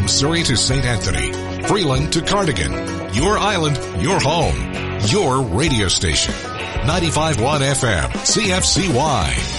Surrey to St. Anthony, Freeland to Cardigan. Your island, your home, your radio station. 95.1 FM, CFCY.